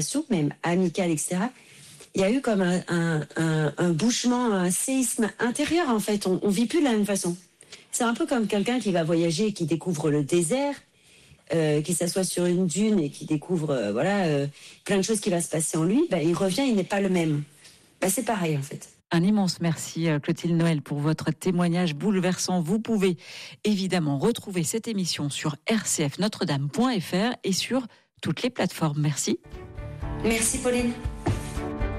même amical, etc., il y a eu comme un bouchement, un séisme intérieur, en fait. On vit plus de la même façon. C'est un peu comme quelqu'un qui va voyager et qui découvre le désert, qui s'assoit sur une dune et qui découvre plein de choses qui va se passer en lui. Il revient, il n'est pas le même. C'est pareil, en fait. Un immense merci Clotilde Noël pour votre témoignage bouleversant. Vous pouvez évidemment retrouver cette émission sur rcfnotredame.fr et sur toutes les plateformes. Merci. Merci Pauline.